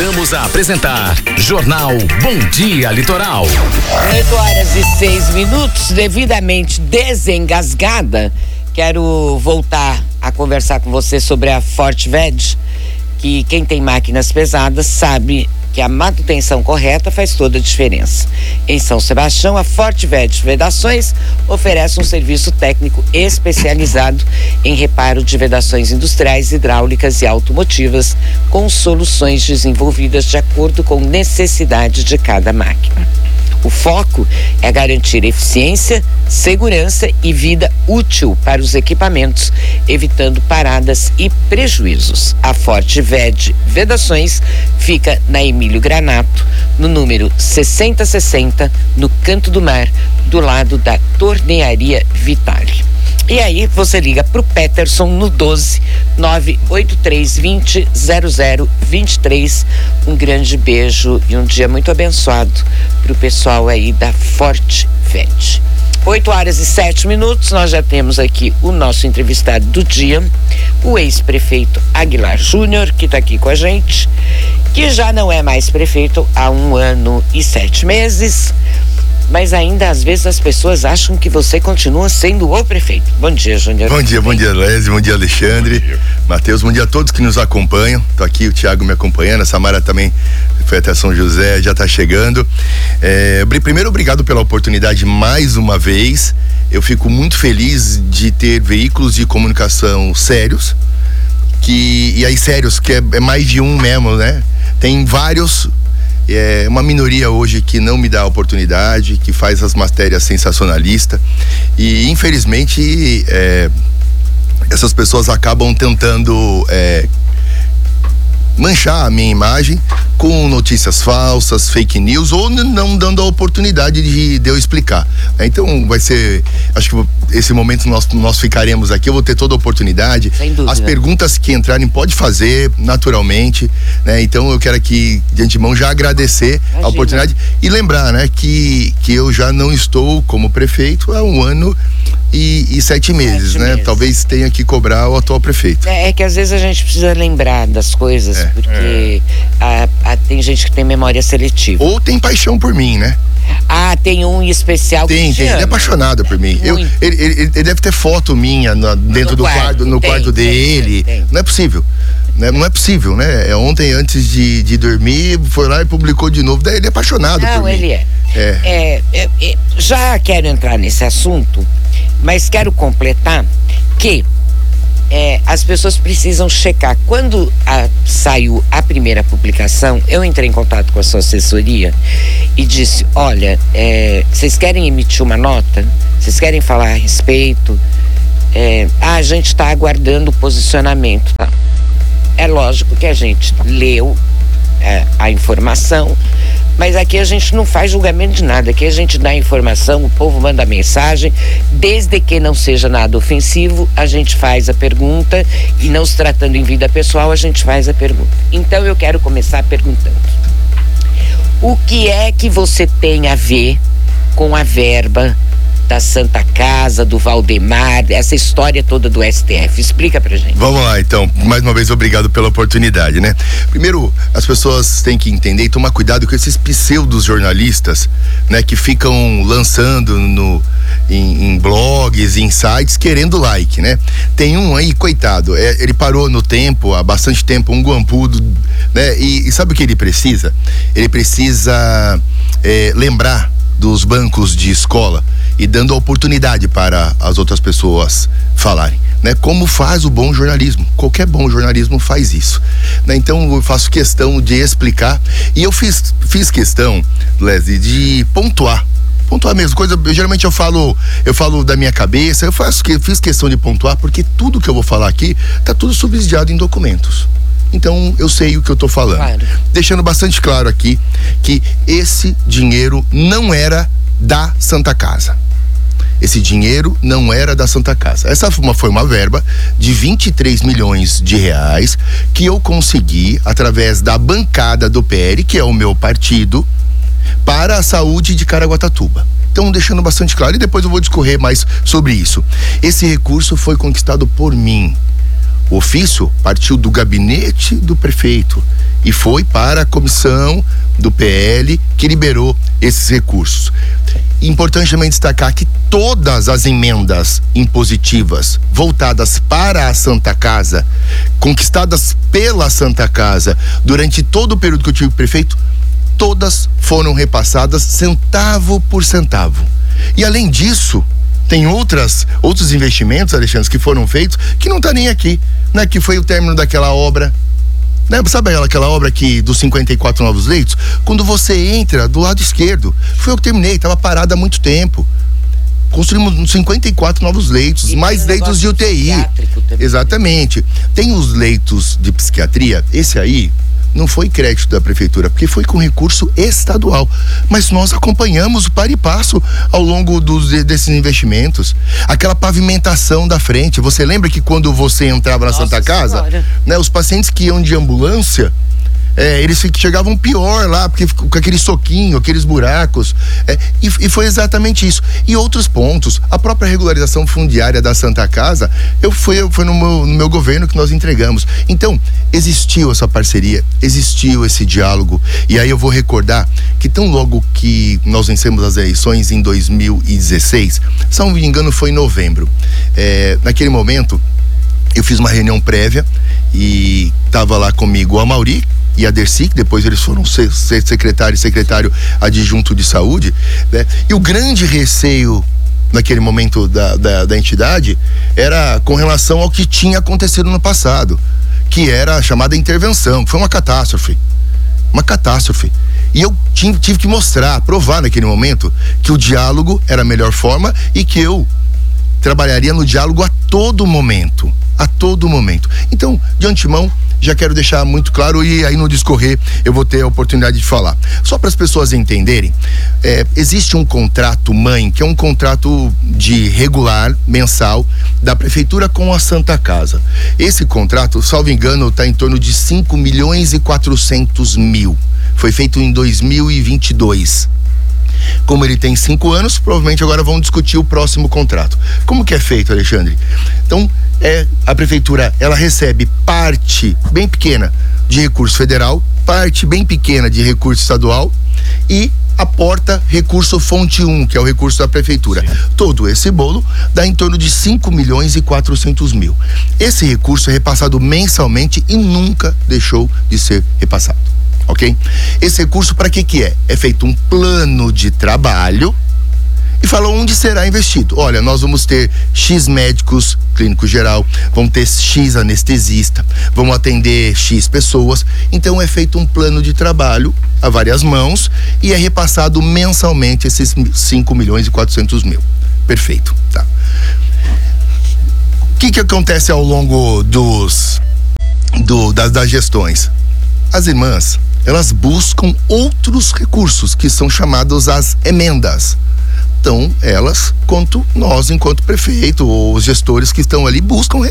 Voltamos a apresentar Jornal Bom Dia Litoral. 8h06, devidamente desengasgada. Quero voltar a conversar com você sobre a Fortved, que quem tem máquinas pesadas sabe que a manutenção correta faz toda a diferença. Em São Sebastião, a Fortved Vedações oferece um serviço técnico especializado em reparo de vedações industriais, hidráulicas e automotivas, com soluções desenvolvidas de acordo com necessidade de cada máquina. O foco é garantir eficiência, segurança e vida útil para os equipamentos, evitando paradas e prejuízos. A Fortved Vedações fica na Emílio Granato, no número 6060, no Canto do Mar, do lado da Tornearia Vitale. E aí você liga pro Peterson no 12-98320-0023. Um grande beijo e um dia muito abençoado pro pessoal aí da Fortved. 8h07, nós já temos aqui o nosso entrevistado do dia, o ex-prefeito Aguilar Júnior, que está aqui com a gente, que já não é mais prefeito há 1 ano e 7 meses. Mas ainda às vezes as pessoas acham que você continua sendo o prefeito. Bom dia, Júnior. Bom dia, Leslie, bom dia, Alexandre, Matheus, bom dia a todos que nos acompanham. Tô aqui, o Thiago me acompanhando, a Samara também foi até São José, já tá chegando. Primeiro, obrigado pela oportunidade mais uma vez. Eu fico muito feliz de ter veículos de comunicação sérios, e aí sérios, que é mais de um mesmo, né? Tem vários. É uma minoria hoje que não me dá a oportunidade, que faz as matérias sensacionalistas, e infelizmente essas pessoas acabam tentando manchar a minha imagem com notícias falsas, fake news, ou não dando a oportunidade de eu explicar. Então vai ser, acho que esse momento nós ficaremos aqui, eu vou ter toda a oportunidade. Sem dúvida. As perguntas que entrarem pode fazer naturalmente, né? Então eu quero aqui de antemão já agradecer a oportunidade e lembrar, né, que eu já não estou como prefeito há 1 ano e 7 meses, né? Talvez tenha que cobrar o atual prefeito. É que às vezes a gente precisa lembrar das coisas, porque tem gente que tem memória seletiva. Ou tem paixão por mim, né? Tem um especial que ele é apaixonado por mim. Ele deve ter foto minha dentro do quarto dele. Tem. Não é possível. Não é possível, né? Ontem, antes de dormir, foi lá e publicou de novo. Daí ele é apaixonado por mim. Não, ele já quero entrar nesse assunto, mas quero completar que as pessoas precisam checar. Quando saiu a primeira publicação, eu entrei em contato com a sua assessoria e disse: olha, vocês querem emitir uma nota? Vocês querem falar a respeito? A gente está aguardando o posicionamento. Tá? É lógico que a gente leu a informação, mas aqui a gente não faz julgamento de nada. Aqui a gente dá informação, o povo manda mensagem, desde que não seja nada ofensivo, a gente faz a pergunta, e não se tratando em vida pessoal, a gente faz a pergunta. Então eu quero começar perguntando: o que é que você tem a ver com a verba da Santa Casa, do Valdemar, essa história toda do STF? Explica pra gente. Vamos lá, então. Mais uma vez, obrigado pela oportunidade, né? Primeiro, as pessoas têm que entender e tomar cuidado com esses pseudos jornalistas, né? Que ficam lançando em blogs, em sites, querendo like, né? Tem um aí, coitado, ele parou no tempo, há bastante tempo, um guampudo, né? E sabe o que ele precisa? Ele precisa lembrar dos bancos de escola e dando a oportunidade para as outras pessoas falarem, né? Como faz o bom jornalismo. Qualquer bom jornalismo faz isso, né? Então eu faço questão de explicar, e eu fiz questão, Leslie, de pontuar mesmo, geralmente eu falo da minha cabeça, fiz questão de pontuar, porque tudo que eu vou falar aqui tá tudo subsidiado em documentos. Então eu sei o que eu tô falando. Claro. Deixando bastante claro aqui que esse dinheiro não era da Santa Casa. Esse dinheiro não era da Santa Casa. Essa foi uma verba de 23 milhões de reais que eu consegui através da bancada do PL, que é o meu partido, para a saúde de Caraguatatuba. Então, deixando bastante claro, e depois eu vou discorrer mais sobre isso. Esse recurso foi conquistado por mim. O ofício partiu do gabinete do prefeito e foi para a comissão do PL que liberou esses recursos. Importante também destacar que todas as emendas impositivas voltadas para a Santa Casa, conquistadas pela Santa Casa durante todo o período que eu tive prefeito, todas foram repassadas centavo por centavo. E além disso, tem outros investimentos, Alexandre, que foram feitos que não está nem aqui, né? Que foi o término daquela obra, né? Sabe aquela obra que dos 54 novos leitos? Quando você entra do lado esquerdo, foi eu que terminei, estava parada há muito tempo. Construímos 54 novos leitos, mais leitos de UTI. Exatamente. Tem os leitos de psiquiatria, esse aí não foi crédito da prefeitura, porque foi com recurso estadual. Mas nós acompanhamos o par e passo ao longo desses investimentos. Aquela pavimentação da frente, você lembra que quando você entrava na Santa Casa, né, os pacientes que iam de ambulância, eles chegavam pior lá, porque com aquele soquinho, aqueles buracos, e foi exatamente isso. E outros pontos, a própria regularização fundiária da Santa Casa, foi no meu governo que nós entregamos. Então, existiu essa parceria, existiu esse diálogo, e aí eu vou recordar que tão logo que nós vencemos as eleições em 2016, se não me engano foi em novembro, naquele momento eu fiz uma reunião prévia e estava lá comigo o Amauri e a Dercy, que depois eles foram ser secretário e secretário adjunto de saúde, né? E o grande receio naquele momento da entidade era com relação ao que tinha acontecido no passado, que era a chamada intervenção, que foi uma catástrofe. E eu tive que provar naquele momento que o diálogo era a melhor forma e que eu trabalharia no diálogo a todo momento. Então, de antemão, já quero deixar muito claro, e aí no discorrer eu vou ter a oportunidade de falar. Só para as pessoas entenderem, existe um contrato mãe, que é um contrato de regular, mensal, da prefeitura com a Santa Casa. Esse contrato, salvo engano, está em torno de 5.400.000. Foi feito em 2022. Como ele tem 5 anos, provavelmente agora vão discutir o próximo contrato. Como que é feito, Alexandre? Então, a prefeitura, ela recebe parte bem pequena de recurso federal, parte bem pequena de recurso estadual e aporta recurso fonte 1, que é o recurso da prefeitura. Sim. Todo esse bolo dá em torno de 5.400.000. Esse recurso é repassado mensalmente e nunca deixou de ser repassado. Ok? Esse recurso para que é? É feito um plano de trabalho e fala onde será investido. Olha, nós vamos ter X médicos, clínico geral, vamos ter X anestesista, vamos atender X pessoas. Então é feito um plano de trabalho a várias mãos e é repassado mensalmente esses 5.400.000. Perfeito, tá? O que acontece ao longo das gestões? As irmãs, elas buscam outros recursos que são chamados as emendas. Então, elas, quanto nós, enquanto prefeito, ou os gestores que estão ali, buscam